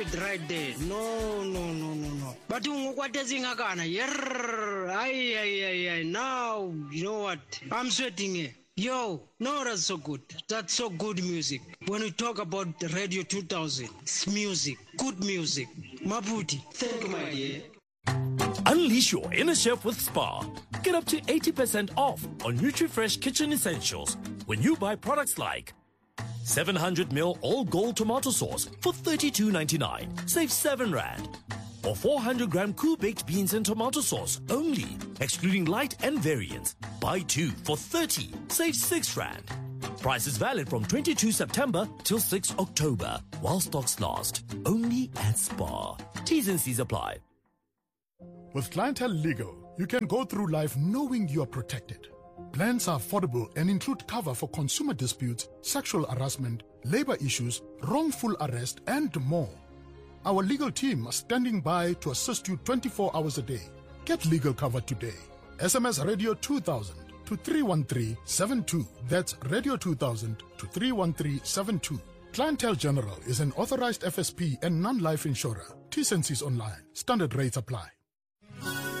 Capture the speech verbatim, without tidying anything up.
Right there. No, no, no, no, no. But what is in Agana? Yeah, ay, ay, ay, ay. Now, you know what? I'm sweating here. Yo, no, that's so good. That's so good music. When we talk about Radio two thousand, it's music, good music. Maputi. Thank you, my dear. Unleash your inner chef with Spar. Get up to eighty percent off on NutriFresh kitchen essentials when you buy products like seven hundred milliliters all gold tomato sauce for thirty-two ninety-nine. Save seven rand. Or four hundred gram cool baked beans and tomato sauce only, excluding light and variants. Buy two for thirty. Save six rand. Price is valid from twenty-second September till sixth October, while stocks last. Only at Spar. T's and C's apply. With Clientele Legal, you can go through life knowing you are protected. Plans are affordable and include cover for consumer disputes, sexual harassment, labor issues, wrongful arrest, and more. Our legal team are standing by to assist you twenty-four hours a day. Get legal cover today. S M S Radio two thousand to three one three seven two. That's Radio two thousand to three one three seven two. Clientele General is an authorized F S P and non-life insurer. T's and C's online. Standard rates apply.